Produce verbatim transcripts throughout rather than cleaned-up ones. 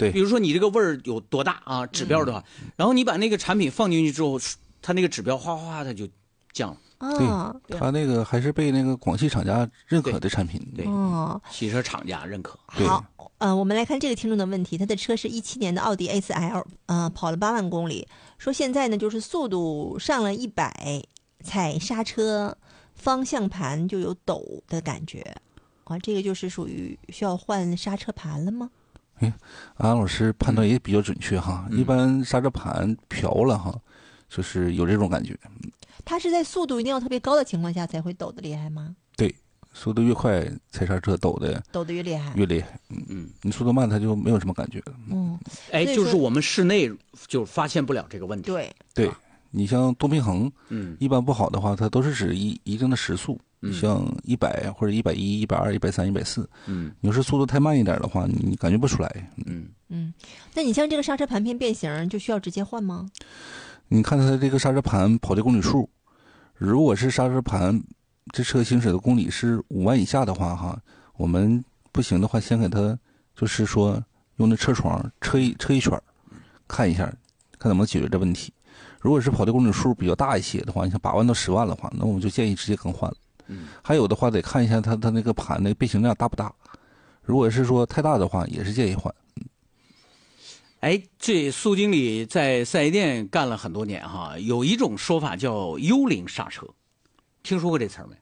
对， 比如说你这个味儿有多大啊，指标的话，嗯、然后你把那个产品放进去之后，它那个指标哗哗哗它就降了。 哦， 对，它那个还是被那个广汽厂家认可的产品。 对， 哦， 汽车厂家认可。 好，呃，我们来看这个听众的问题，他的车是一七年的奥迪 A 四 L， 呃，跑了八万公里，说现在呢就是速度上了一百，踩刹车方向盘就有抖的感觉，啊，这个就是属于需要换刹车盘了吗？ 哎，安老师判断也比较准确哈， 嗯、 一般刹车盘飘了哈，就是有这种感觉。 它是在速度一定要特别高的情况下才会抖得厉害吗？ 对，速度越快，踩刹车抖的抖得越厉害， 越厉害。嗯嗯，你速度慢，它就没有什么感觉了。 嗯， 哎，就是我们室内就发现不了这个问题。 对对，你像多平衡， 嗯， 一般不好的话，它都是指一一定的时速， 嗯、 像一百或者一百一、一百二、一百三、一百四。 嗯， 你要是速度太慢一点的话，你感觉不出来。 嗯嗯，那你像这个刹车盘片变形，就需要直接换吗？ 你看它这个刹车盘跑的公里数，如果是刹车盘这车行驶的公里是五万以下的话，哈，我们不行的话，先给它就是说用那车床车一车一圈，看一下，看能不能解决这问题。如果是跑的公里数比较大一些的话，你像八万到十万的话，那我们就建议直接更换了。 嗯， 还有的话得看一下它它那个盘那个变形量大不大，如果是说太大的话，也是建议换。 哎，这苏经理在四 S 店干了很多年哈，有一种说法叫幽灵刹车，听说过这词儿没？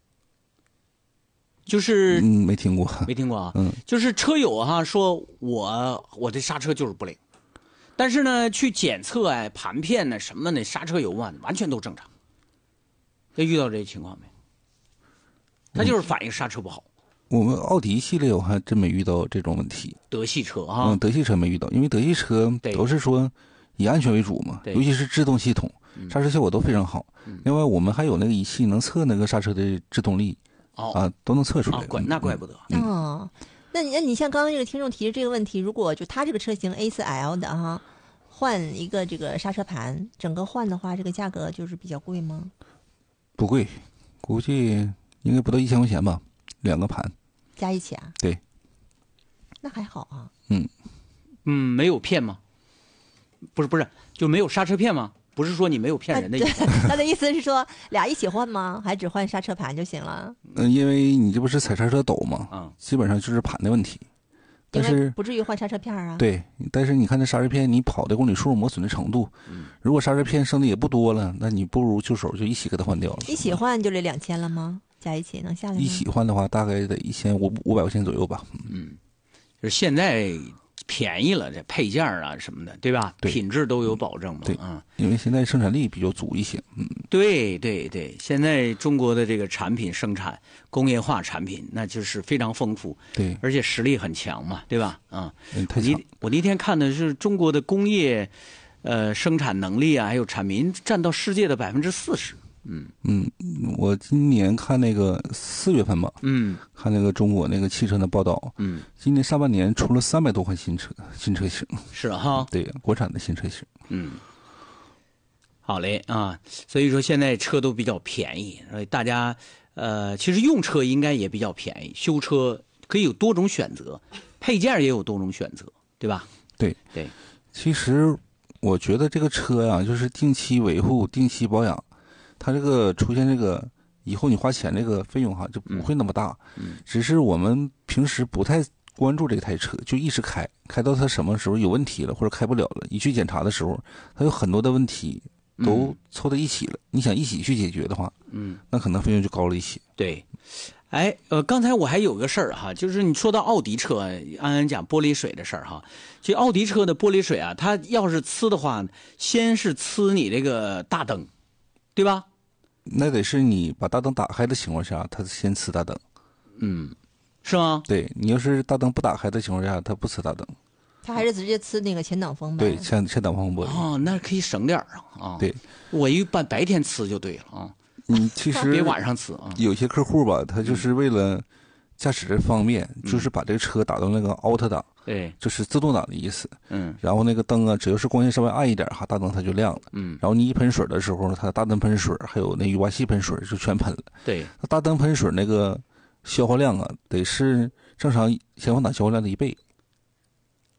就是嗯，没听过， 没听过啊。 嗯， 就是车友哈说我我这刹车就是不灵，但是呢去检测哎盘片呢什么的那刹车油啊完全都正常。那遇到这情况没？他就是反映刹车不好。 我们奥迪系列我还真没遇到这种问题。 德系车啊， 嗯，德系车没遇到，因为德系车都是说以安全为主嘛，尤其是制动系统，刹车效果都非常好。 嗯、 另外，我们还有那个仪器能测那个刹车的制动力， 哦、 啊，都能测出来。 啊、怪那怪不得。 嗯、哦，那你那你像刚刚这个听众提的这个问题，如果就他这个车型 A 四 L 的哈，换一个这个刹车盘，整个换的话，这个价格就是比较贵吗？ 不贵，估计应该不到一千块钱吧，两个盘。 加一起啊？ 对， 那还好啊。 嗯嗯，没有骗吗？不是不是，就没有刹车片吗？不是说你没有骗人的意思。 他的意思是说俩一起换吗？还只换刹车盘就行了？ 嗯，因为你这不是踩刹车抖吗？ 嗯， 基本上就是盘的问题。但是不至于换刹车片啊。 对，但是你看这刹车片，你跑的公里数、磨损的程度， 嗯， 如果刹车片剩的也不多了，那你不如就手就一起给它换掉了。 一起换就这两千了吗？加一起能下来吗？ 一起换的话，大概得一千五五百块钱左右吧。 嗯，就是现在便宜了，这配件啊什么的，对吧？ 对， 品质都有保证嘛。 对， 嗯， 因为现在生产力比较足一些。嗯， 对对对，现在中国的这个产品生产工业化产品，那就是非常丰富。 对， 而且实力很强嘛，对吧？啊、 嗯，太强。 我那天看的是中国的工业，呃，生产能力啊，还有产品占到世界的百分之四十。嗯嗯，我今年看那个四月份吧， 嗯， 看那个中国那个汽车的报道， 嗯， 今年上半年出了三百多款新车，新车型是哈， 对，国产的新车型， 嗯，好嘞啊，所以说现在车都比较便宜，所以大家呃，其实用车应该也比较便宜，修车可以有多种选择，配件也有多种选择，对吧？ 对对， 其实我觉得这个车呀、啊，就是定期维护、定期保养。它这个出现这个以后你花钱这个费用哈就不会那么大， 嗯， 只是我们平时不太关注这台车，就一直开，开到它什么时候有问题了或者开不了了，一去检查的时候，它有很多的问题都凑在一起了。嗯、你想一起去解决的话， 嗯， 那可能费用就高了一些。 对，哎，呃，刚才我还有个事儿哈，就是你说到奥迪车，安安讲玻璃水的事儿哈，其实奥迪车的玻璃水啊，它要是呲的话，先是呲你这个大灯，对吧？ 那得是你把大灯打开的情况下，它先呲大灯。 嗯，是吗？ 对，你要是大灯不打开的情况下，它不呲大灯。 它还是直接呲那个前挡风呗。 对，前前挡风玻璃。 哦，那可以省点啊。啊， 对， 我一般白天呲就对了啊。 嗯，其实别晚上呲啊。 有些客户吧，他就是为了驾驶的方便， 嗯、 就是把这个车打到那个 auto 档， 对， 就是自动挡的意思。 嗯， 然后那个灯啊，只要是光线稍微暗一点哈，大灯它就亮了。 嗯， 然后你一喷水的时候，它大灯喷水还有那雨刮器喷水就全喷了。 对， 那大灯喷水那个消耗量啊，得是正常前风挡消耗量的一倍。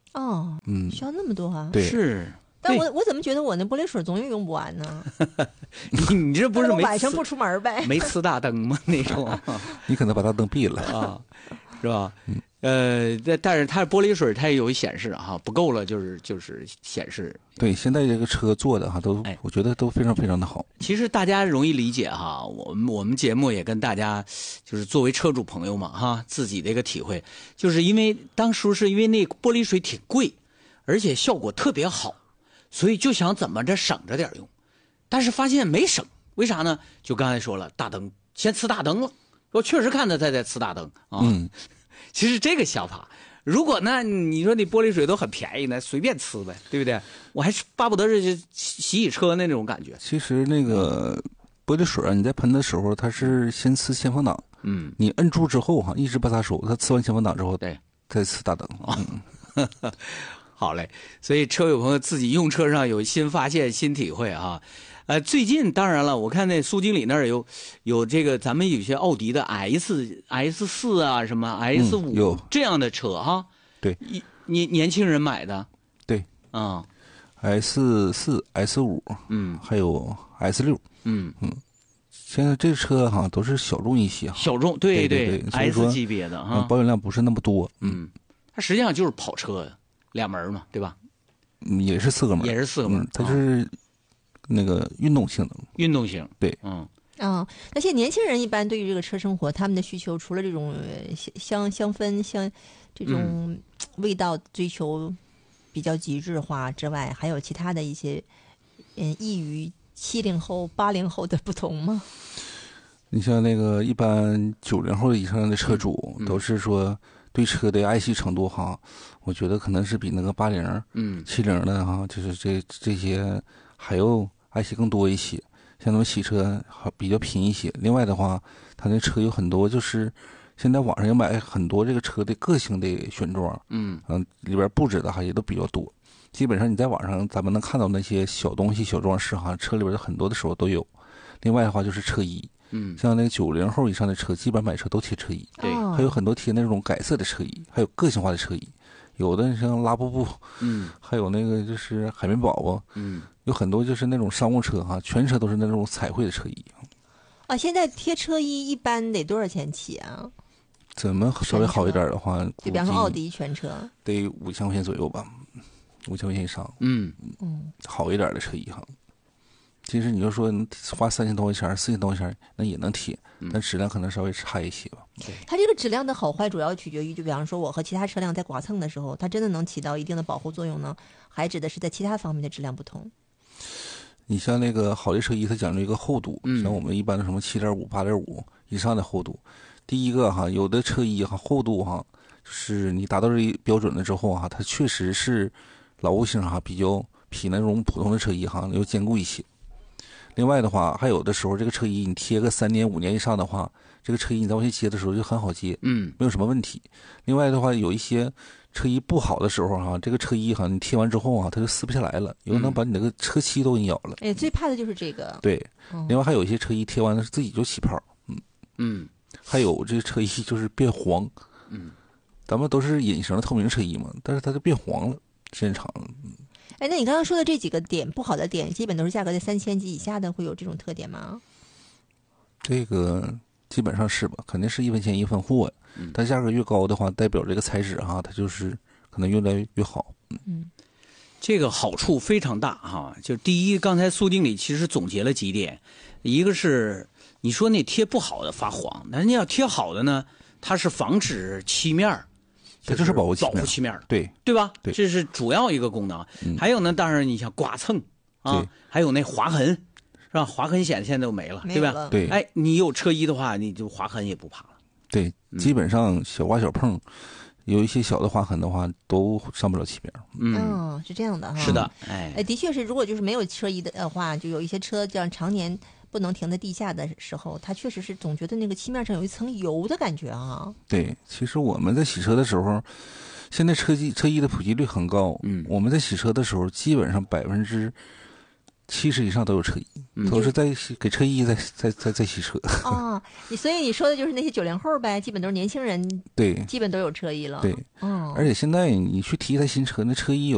哦， 嗯， 需要那么多啊？ 对是。 但我我怎么觉得我那玻璃水总也用不完呢？ 你你这不是没呲晚上不出门呗？ 没呲大灯吗？那种你可能把大灯闭了啊，是吧？呃，但但是它玻璃水它也有显示哈，不够了就是就是显示。 对，现在这个车做的哈都， 哎我觉得都非常非常的好。 其实大家容易理解哈，我们我们节目也跟大家就是作为车主朋友嘛哈，自己的一个体会，就是因为当初是因为那玻璃水挺贵，而且效果特别好，所以就想怎么着省着点用，但是发现没省，为啥呢？就刚才说了，大灯先呲大灯了，我确实看到他在呲大灯啊。 嗯， 其实这个想法，如果呢，你说那玻璃水都很便宜呢，随便呲呗，对不对？我还是巴不得是洗洗车那种感觉。 其实那个玻璃水啊，你在喷的时候，它是先呲前风挡， 嗯， 你摁住之后哈，一直把它手，它呲完前风挡之后， 对， 再呲大灯。嗯， 好嘞。所以车友朋友自己用车上有新发现、新体会啊。呃，最近当然了，我看那苏经理那儿有有这个咱们有些奥迪的 S S 四啊，什么 S 五、 嗯有这样的车哈。 对， 一年年轻人买的。 对， 啊、 S 四、S 五， 嗯还有 S 六， 嗯， 现在这车哈都是小众一些哈， 小众，对对对对所以 S 说级别的哈嗯，。保有量不是那么多， 嗯，它实际上就是跑车两门嘛，对吧？ 嗯也是四个门， 也是四个门嗯，它啊是那个运动性能。 运动型。 对， 嗯， 啊、那些年轻人一般对于这个车生活，他们的需求除了这种呃香香氛、香这种味道追求比较极致化之外，还有其他的一些嗯异于七零后、八零后的不同吗？ 你像那个一般九零后以上的车主， 嗯都是说对车的爱惜程度哈，我觉得可能是比那个八零、 嗯七零的哈，就是这这些还要爱惜更多一些。像他们洗车还比较拼一些。另外的话，他那车有很多就是现在网上有买很多这个车的个性的选装， 嗯嗯，里边布置的哈也都比较多。基本上你在网上咱们能看到那些小东西、小装饰哈，车里边的很多的时候都有。另外的话就是车衣， 嗯， 像那个九零后以上的车，基本买车都贴车衣， 对哦还有很多贴那种改色的车衣，还有个性化的车衣，有的像拉布布， 嗯还有那个就是海绵宝宝， 嗯， 有很多就是那种商务车哈，全车都是那种彩绘的车衣。 啊，现在贴车衣一般得多少钱起啊？ 怎么稍微好一点的话， 就比方说奥迪全车， 得五千块钱左右吧，五千块钱以上， 嗯嗯， 好一点的车衣哈。其实你就说花三千多块钱、四千多块钱，那也能贴，但质量可能稍微差一些吧。 它这个质量的好坏主要取决于，就比方说我和其他车辆在剐蹭的时候，它真的能起到一定的保护作用呢，还指的是在其他方面的质量不同？ 你像那个好的车衣，它讲究一个厚度， 嗯像我们一般的什么七点五、八点五以上的厚度。第一个哈，有的车衣哈厚度哈，就是你达到这标准了之后哈，它确实是牢固性哈比较比那种普通的车衣哈要坚固一些。另外的话，还有的时候这个车衣你贴个三年、五年以上的话，这个车衣你再往下接的时候就很好接， 嗯没有什么问题。另外的话，有一些车衣不好的时候哈，这个车衣哈你贴完之后啊，它就撕不下来了，有可能把你那个车漆都给你咬了。 哎，最怕的就是这个。 对， 嗯另外还有一些车衣贴完了自己就起泡， 嗯还有这个车衣就是变黄， 嗯， 咱们都是隐形的透明车衣嘛，但是它就变黄了，时间长了。 哎，那你刚刚说的这几个点不好的点，基本都是价格在三千及以下的会有这种特点吗？ 这个基本上是吧，肯定是一分钱一分货。 嗯它价格越高的话，代表这个材质哈，它就是可能越来越好。 嗯这个好处非常大哈。就第一，刚才苏经理其实总结了几点，一个是你说那贴不好的发黄，那你要贴好的呢，它是防止漆面儿， 它就是保护漆面保护漆面儿， 对， 对吧？ 对这是主要一个功能。 嗯还有呢，当然你像剐蹭啊对， 还有那划痕，是吧？划痕险现在都没了，对吧？ 没有了。 对哎，你有车衣的话，你就划痕也不怕了。 对，基本上小刮小碰，有一些小的划痕的话，都上不了漆边。 嗯， 嗯，是这样的哈。 是的，哎哎，的确是，如果就是没有车衣的呃话，就有一些车这样常年不能停在地下的时候，它确实是总觉得那个漆面上有一层油的感觉啊。 对，其实我们在洗车的时候，现在车机车衣的普及率很高。 嗯我们在洗车的时候，基本上百分之七十以上都有车衣， 嗯都是在洗给车衣在在在在洗车。 哦，你所以你说的就是那些九零后呗，基本都是年轻人， 对基本都有车衣了。 对， 哦， 而且现在你去提一台新车，那车衣有